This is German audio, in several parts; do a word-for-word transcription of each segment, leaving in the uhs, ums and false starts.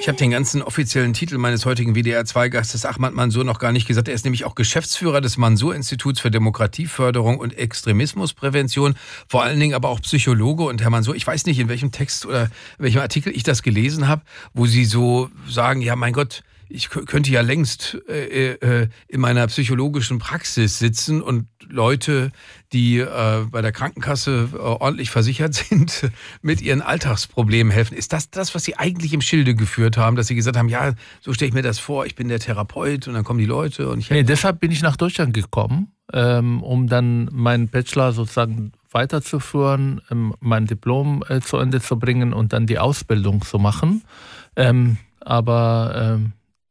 Ich habe den ganzen offiziellen Titel meines heutigen W D R zwei Gastes Ahmad Mansour noch gar nicht gesagt. Er ist nämlich auch Geschäftsführer des Mansour-Instituts für Demokratieförderung und Extremismusprävention, vor allen Dingen aber auch Psychologe. Und Herr Mansour, ich weiß nicht, in welchem Text oder in welchem Artikel ich das gelesen habe, wo Sie so sagen, ja mein Gott, ich könnte ja längst äh, äh, in meiner psychologischen Praxis sitzen und Leute, die äh, bei der Krankenkasse äh, ordentlich versichert sind, mit ihren Alltagsproblemen helfen. Ist das das, was Sie eigentlich im Schilde geführt haben, dass Sie gesagt haben, ja, so stelle ich mir das vor, ich bin der Therapeut und dann kommen die Leute und ich... Nee, deshalb bin ich nach Deutschland gekommen, ähm, um dann meinen Bachelor sozusagen weiterzuführen, ähm, mein Diplom äh, zu Ende zu bringen und dann die Ausbildung zu machen. Ähm, aber... Ähm,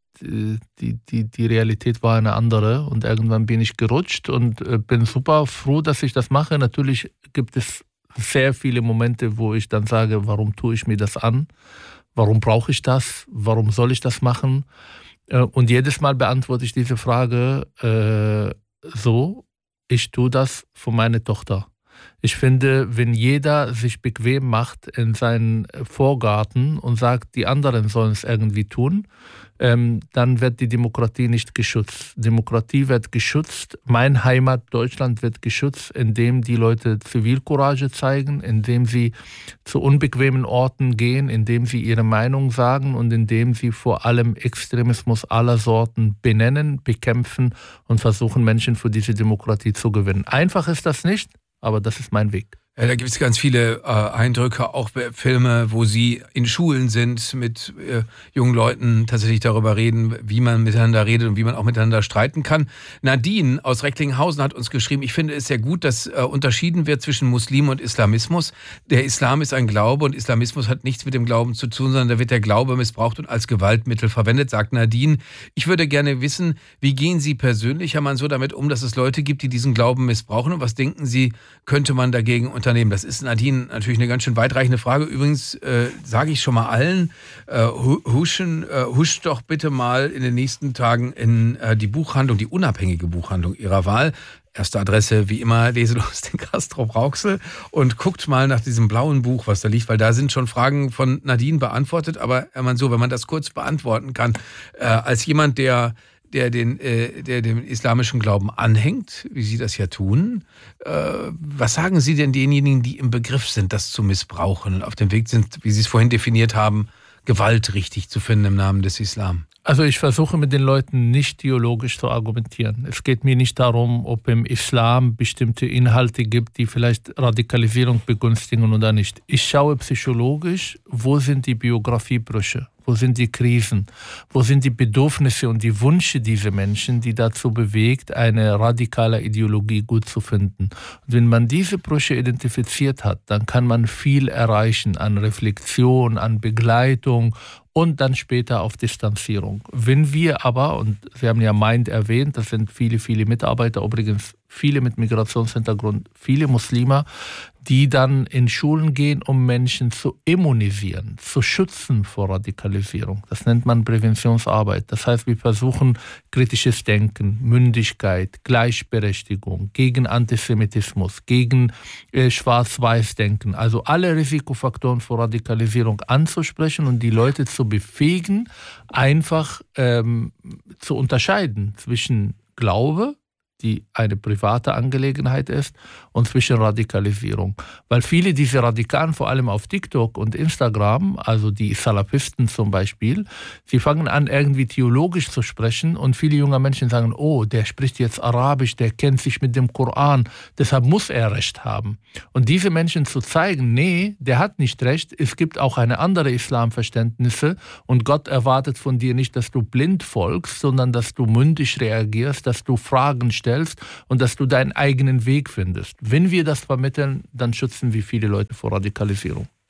Die, die, die Realität war eine andere und irgendwann bin ich gerutscht und bin super froh, dass ich das mache. Natürlich gibt es sehr viele Momente, wo ich dann sage, warum tue ich mir das an? Warum brauche ich das? Warum soll ich das machen? Und jedes Mal beantworte ich diese Frage äh, so, ich tue das für meine Tochter. Ich finde, wenn jeder sich bequem macht in seinen Vorgarten und sagt, die anderen sollen es irgendwie tun, ähm, dann wird die Demokratie nicht geschützt. Demokratie wird geschützt, mein Heimat Deutschland wird geschützt, indem die Leute Zivilcourage zeigen, indem sie zu unbequemen Orten gehen, indem sie ihre Meinung sagen und indem sie vor allem Extremismus aller Sorten benennen, bekämpfen und versuchen, Menschen für diese Demokratie zu gewinnen. Einfach ist das nicht. Aber das ist mein Weg. Ja, da gibt es ganz viele äh, Eindrücke, auch Filme, wo Sie in Schulen sind, mit äh, jungen Leuten tatsächlich darüber reden, wie man miteinander redet und wie man auch miteinander streiten kann. Nadine aus Recklinghausen hat uns geschrieben, ich finde es sehr gut, dass äh, unterschieden wird zwischen Muslim und Islamismus. Der Islam ist ein Glaube und Islamismus hat nichts mit dem Glauben zu tun, sondern da wird der Glaube missbraucht und als Gewaltmittel verwendet, sagt Nadine. Ich würde gerne wissen, wie gehen Sie persönlich, Herr Mansour, damit um, dass es Leute gibt, die diesen Glauben missbrauchen und was denken Sie, könnte man dagegen unternehmen? Das ist, Nadine, natürlich eine ganz schön weitreichende Frage. Übrigens äh, sage ich schon mal allen, äh, huschen, äh, huscht doch bitte mal in den nächsten Tagen in äh, die Buchhandlung, die unabhängige Buchhandlung Ihrer Wahl. Erste Adresse, wie immer, Leselos den Castrop Rauxel und guckt mal nach diesem blauen Buch, was da liegt, weil da sind schon Fragen von Nadine beantwortet. Aber Herr Mansour, wenn man das kurz beantworten kann, äh, als jemand, der der den, äh, der dem islamischen Glauben anhängt, wie Sie das ja tun. Äh, was sagen Sie denn denjenigen, die im Begriff sind, das zu missbrauchen und auf dem Weg sind, wie Sie es vorhin definiert haben, Gewalt richtig zu finden im Namen des Islam? Also ich versuche mit den Leuten nicht theologisch zu argumentieren. Es geht mir nicht darum, ob im Islam bestimmte Inhalte gibt, die vielleicht Radikalisierung begünstigen oder nicht. Ich schaue psychologisch, wo sind die Biografiebrüche? Wo sind die Krisen? Wo sind die Bedürfnisse und die Wünsche dieser Menschen, die dazu bewegt, eine radikale Ideologie gut zu finden? Und wenn man diese Brüche identifiziert hat, dann kann man viel erreichen an Reflexion, an Begleitung und dann später auf Distanzierung. Wenn wir aber, und Sie haben ja Mind erwähnt, das sind viele, viele Mitarbeiter, übrigens viele mit Migrationshintergrund, viele Muslime, die dann in Schulen gehen, um Menschen zu immunisieren, zu schützen vor Radikalisierung. Das nennt man Präventionsarbeit. Das heißt, wir versuchen kritisches Denken, Mündigkeit, Gleichberechtigung, gegen Antisemitismus, gegen äh, Schwarz-Weiß-Denken, also alle Risikofaktoren vor Radikalisierung anzusprechen und die Leute zu befähigen, einfach ähm, zu unterscheiden zwischen Glaube, die eine private Angelegenheit ist, und zwischen Radikalisierung. Weil viele dieser Radikalen, vor allem auf TikTok und Instagram, also die Salafisten zum Beispiel, sie fangen an, irgendwie theologisch zu sprechen und viele junge Menschen sagen, oh, der spricht jetzt Arabisch, der kennt sich mit dem Koran, deshalb muss er Recht haben. Und diese Menschen zu zeigen, nee, der hat nicht Recht, es gibt auch eine andere Islamverständnisse und Gott erwartet von dir nicht, dass du blind folgst, sondern dass du mündig reagierst, dass du Fragen stellst und dass du deinen eigenen Weg findest. Wenn wir das vermitteln, dann schützen wir viele Leute vor Radikalisierung.